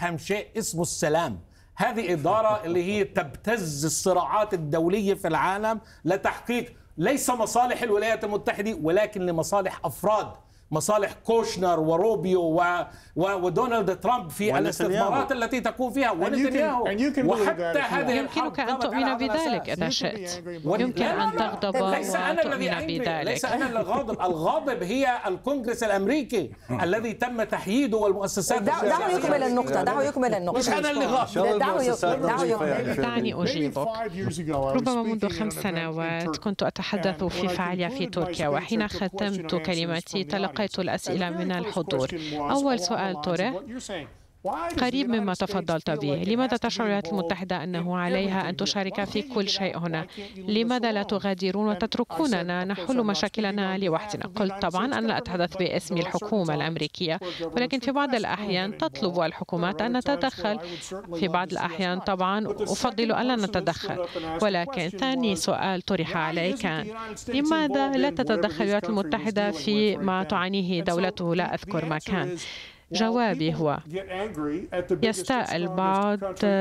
تفهم شيء اسمه السلام. هذه إدارة اللي هي تبتز الصراعات الدولية في العالم لتحقيق ليس مصالح الولايات المتحدة ولكن لمصالح أفراد، مصالح كوشنر وروبيو ودونالد ترامب في الاستثمارات التي تكون فيها ونتنياهو. وحتى هذه يمكنك أن تؤمن بذلك إذا شئت، يمكن أن تغضب وتؤمن بذلك. ليس أنا اللي غاضب، الغاضب هي الكونغرس الأمريكي الذي تم تحييده والمؤسسات. دعه يكمل النقطة، دعه يكمل النقطة. مش أنا اللي غاضب. دعني أجيبك. ربما منذ 5 سنوات كنت أتحدث في فعالية في تركيا، وحين ختمت كلمتي تلقيت الأسئلة من الحضور. أول سؤال طرح قريب مما تفضلت به: لماذا تشعر الولايات المتحدة أنه عليها أن تشارك في كل شيء هنا؟ لماذا لا تغادرون وتتركوننا نحل مشاكلنا لوحدنا؟ قلت طبعا أنا لا أتحدث باسم الحكومة الأمريكية، ولكن في بعض الأحيان تطلب الحكومات أن نتدخل، في بعض الأحيان طبعا أفضل ألا نتدخل. ولكن ثاني سؤال طرح علي كان: لماذا لا تتدخل الولايات المتحدة فيما تعانيه دولته؟ لا أذكر ما كان. جوابي هو: يستاء البعض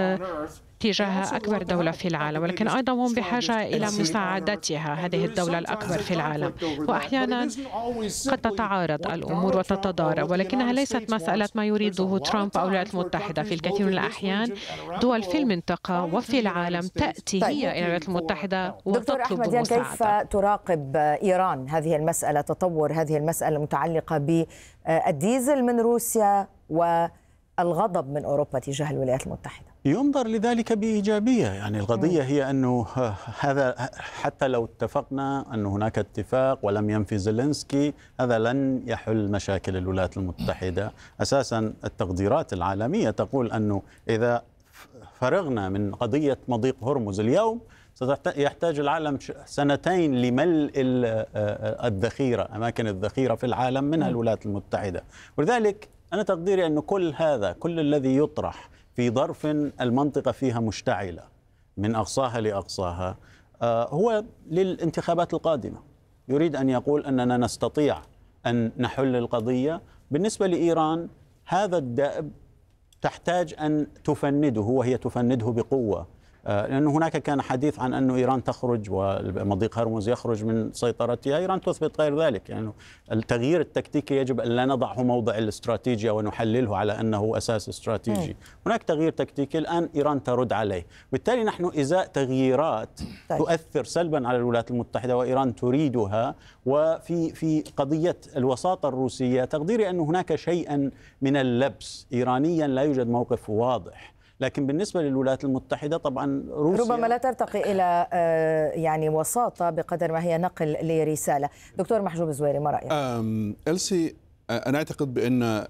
تجاه أكبر دولة في العالم، ولكن أيضا هم بحاجة إلى مساعدتها، هذه الدولة الأكبر في العالم. وأحيانا قد تتعارض الأمور وتتضارب، ولكنها ليست مسألة ما يريده ترامب أو الولايات المتحدة. في الكثير من الأحيان دول في المنطقة وفي العالم تأتي هي إلى الولايات المتحدة وتطلب مساعدة. دكتور أحمد، كيف تراقب إيران هذه المسألة، تطور هذه المسألة المتعلقة بالديزل من روسيا والغضب من أوروبا تجاه الولايات المتحدة؟ ينظر لذلك بإيجابية. يعني القضية هي أنه هذا حتى لو اتفقنا أن هناك اتفاق ولم ينفي زيلينسكي، هذا لن يحل مشاكل الولايات المتحدة. أساسا التقديرات العالمية تقول أنه إذا فرغنا من قضية مضيق هرمز اليوم سيحتاج العالم 2 لملء الذخيرة، أماكن الذخيرة في العالم منها الولايات المتحدة. ولذلك أنا تقديري أن كل الذي يطرح في ظرف المنطقة فيها مشتعلة من أقصاها لأقصاها هو للانتخابات القادمة. يريد أن يقول أننا نستطيع أن نحل القضية. بالنسبة لإيران هذا الدأب تحتاج أن تفنده، وهي تفنده بقوة، لأن هناك كان حديث عن أن إيران تخرج ومضيق هرمز يخرج من سيطرتها. إيران تثبت غير ذلك. يعني التغيير التكتيكي يجب أن لا نضعه موضع الاستراتيجية ونحلله على أنه أساس استراتيجي. هناك تغيير تكتيكي الآن إيران ترد عليه، بالتالي نحن إزاء تغييرات تؤثر سلبا على الولايات المتحدة وإيران تريدها. وفي قضية الوساطة الروسية تقديري أن هناك شيئا من اللبس. إيرانيا لا يوجد موقف واضح، لكن بالنسبة للولايات المتحدة طبعا روسيا ربما لا ترتقي إلى يعني وساطة بقدر ما هي نقل لرسالة. دكتور محجوب زويري، ما رأيك؟ ألسي، أنا أعتقد بأن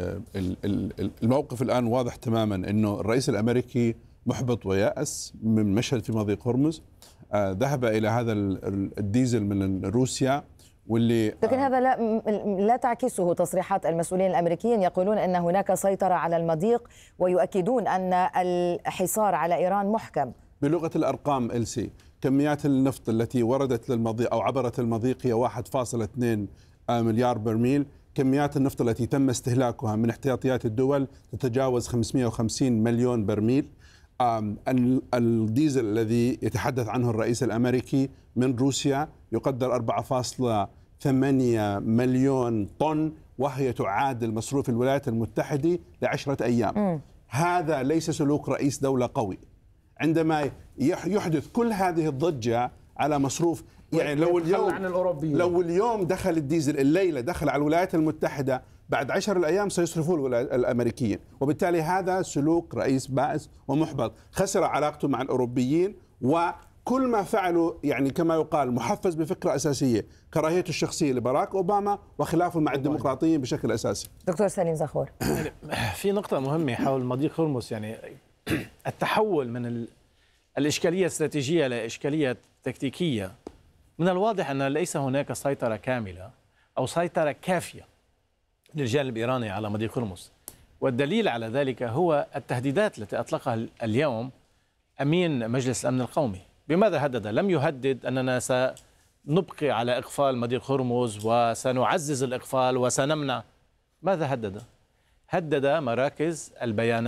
الموقف الآن واضح تماما، أنه الرئيس الأمريكي محبط ويأس من مشهد في مضيق هرمز. ذهب إلى هذا الديزل من روسيا، واللي لكن هذا لا تعكسه تصريحات المسؤولين الأمريكيين، يقولون أن هناك سيطرة على المضيق ويؤكدون أن الحصار على إيران محكم. بلغة الأرقام ألسي، كميات النفط التي وردت للمضيق أو عبرت المضيق هي 1.2 مليار برميل. كميات النفط التي تم استهلاكها من احتياطيات الدول تتجاوز 550 مليون برميل. الديزل الذي يتحدث عنه الرئيس الأمريكي من روسيا يقدر 4.8 مليون طن، وهي تعادل مصروف الولايات المتحدة ل10 أيام. هذا ليس سلوك رئيس دولة قوي عندما يحدث كل هذه الضجة على مصروف. يعني لو اليوم دخل الديزل، الليلة دخل على الولايات المتحدة، بعد 10 أيام سيصرفوه الأمريكيين. وبالتالي هذا سلوك رئيس بائس ومحبط، خسر علاقته مع الأوروبيين، وكل ما فعلوا يعني كما يقال محفز بفكرة أساسية، كراهيته الشخصية لبراك أوباما وخلافه مع الديمقراطيين بشكل أساسي. دكتور سليم زخور، في نقطة مهمة حول مضيق هرمز، يعني التحول من الإشكالية الاستراتيجية لإشكالية تكتيكية. من الواضح أن ليس هناك سيطرة كاملة أو سيطرة كافية للجانب الإيراني على مضيق هرمز، والدليل على ذلك هو التهديدات التي أطلقها اليوم أمين مجلس الأمن القومي. بماذا هدد؟ لم يهدد أننا سنبقي على إقفال مضيق هرمز وسنعزز الإقفال وسنمنع. ماذا هدد؟ هدد مراكز البيانات